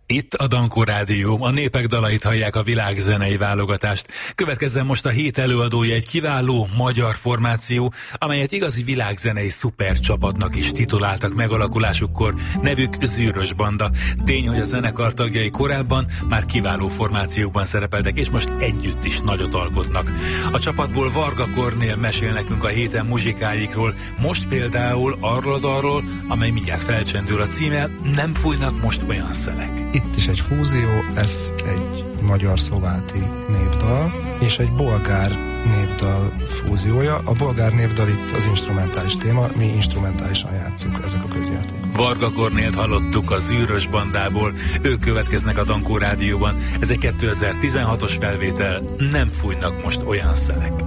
Itt a Dankó Rádió, a népek dalait hallják, a világzenei válogatást. Következzen most a hét előadója egy kiváló magyar formáció, amelyet igazi világzenei szupercsapatnak is tituláltak megalakulásukkor, nevük Zűrös Banda. Tény, hogy a zenekar tagjai korábban már kiváló formációkban szerepeltek, és most együtt is nagyot alkotnak. A csapatból Varga Kornél mesél nekünk a héten muzsikáikról, most például arról a dalról, amely mindjárt felcsendül, a címe Nem fújnak most olyan szelek. Itt is egy fúzió, ez egy magyar-szlováti népdal, és egy bolgár népdal fúziója. A bolgár népdal itt az instrumentális téma, mi instrumentálisan játszunk, ezek a közjátékok. Varga Kornélt hallottuk a Zűrös Bandából, ők következnek a Dankó Rádióban. Ez egy 2016-os felvétel, Nem fújnak most olyan szelek.